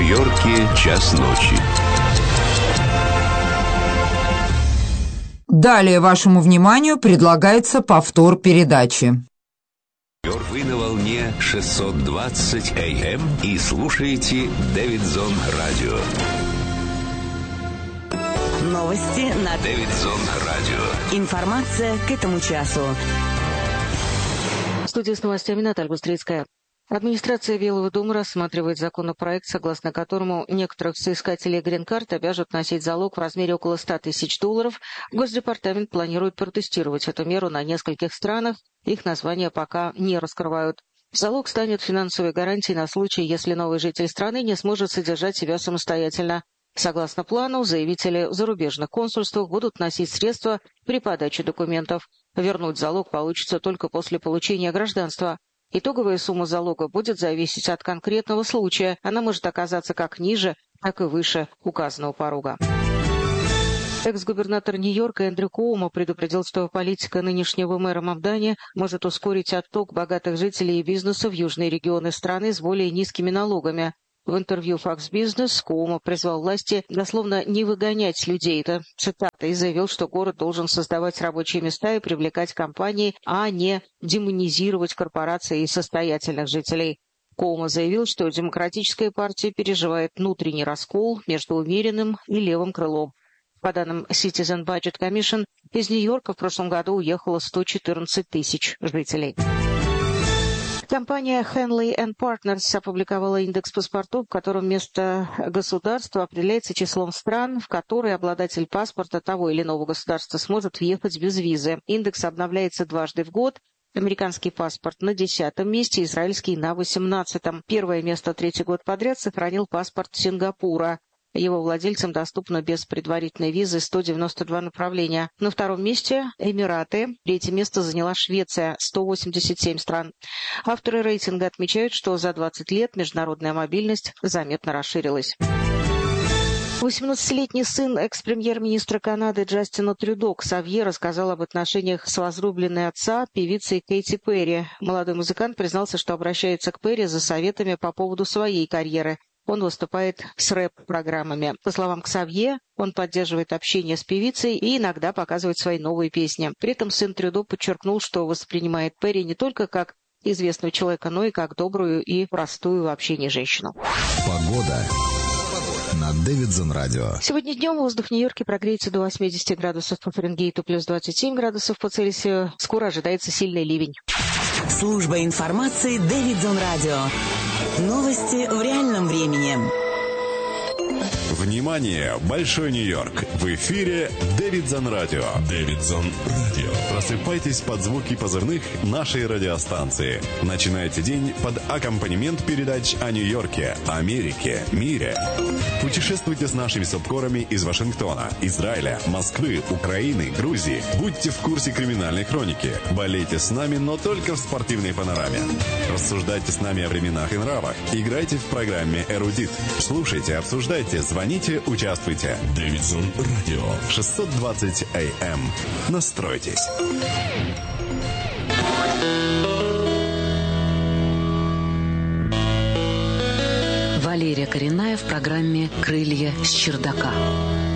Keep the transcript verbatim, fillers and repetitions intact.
Нью-Йорке час ночи. Далее вашему вниманию предлагается повтор передачи. Вы на волне шестьсот двадцать эй эм и слушаете Дэвидсон Радио. Новости на Дэвидсон Радио. Информация к этому часу. В студии с новостями Наталья Густрицкая. Администрация Белого дома рассматривает законопроект, согласно которому некоторых соискателей грин-карт обяжут носить залог в размере около ста тысяч долларов. Госдепартамент планирует протестировать эту меру на нескольких странах. Их названия пока не раскрывают. Залог станет финансовой гарантией на случай, если новый житель страны не сможет содержать себя самостоятельно. Согласно плану, заявители в зарубежных консульствах будут носить средства при подаче документов. Вернуть залог получится только после получения гражданства. Итоговая сумма залога будет зависеть от конкретного случая. Она может оказаться как ниже, так и выше указанного порога. Экс-губернатор Нью-Йорка Эндрю Куомо предупредил, что политика нынешнего мэра Мавдани может ускорить отток богатых жителей и бизнеса в южные регионы страны с более низкими налогами. В интервью Fox Business Куомо призвал власти дословно не выгонять людей, это цитата, и заявил, что город должен создавать рабочие места и привлекать компании, а не демонизировать корпорации и состоятельных жителей. Куомо заявил, что Демократическая партия переживает внутренний раскол между умеренным и левым крылом. По данным Citizen Budget Commission, из Нью-Йорка в прошлом году уехало сто четырнадцать тысяч жителей. Компания Henley энд Partners опубликовала индекс паспортов, в котором место государства определяется числом стран, в которые обладатель паспорта того или иного государства сможет въехать без визы. Индекс обновляется дважды в год. Американский паспорт на десятом месте, израильский на восемнадцатом. Первое место третий год подряд сохранил паспорт Сингапура. Его владельцам доступно без предварительной визы сто девяносто два направления. На втором месте Эмираты. Третье место заняла Швеция, сто восемьдесят семь стран. Авторы рейтинга отмечают, что за двадцать лет международная мобильность заметно расширилась. восемнадцатилетний сын экс-премьер-министра Канады Джастина Трюдо Ксавье рассказал об отношениях с возлюбленной отца, певицей Кэти Перри. Молодой музыкант признался, что обращается к Перри за советами по поводу своей карьеры. Он выступает с рэп-программами. По словам Ксавье, он поддерживает общение с певицей и иногда показывает свои новые песни. При этом сын Трюдо подчеркнул, что воспринимает Перри не только как известного человека, но и как добрую и простую в общении женщину. Погода на Дэвидсон Радио. Сегодня днем воздух в Нью-Йорке прогреется до восьмидесяти градусов по Фаренгейту, плюс двадцать семь градусов по Цельсию. Скоро ожидается сильный ливень. Служба информации Дэвидсон Радио. Новости в реальном времени. Внимание! Большой Нью-Йорк! В эфире Дэвидсон Радио. Дэвидсон Радио. Просыпайтесь под звуки позывных нашей радиостанции. Начинайте день под аккомпанемент передач о Нью-Йорке, Америке, мире. Путешествуйте с нашими субкорами из Вашингтона, Израиля, Москвы, Украины, Грузии. Будьте в курсе криминальной хроники. Болейте с нами, но только в спортивной панораме. Рассуждайте с нами о временах и нравах. Играйте в программе «Эрудит». Слушайте, обсуждайте, звоните, участвуйте. Дэвидсон Радио. шестьсот двадцать эй эм. Настройтесь. Валерия Коренная в программе «Крылья с чердака».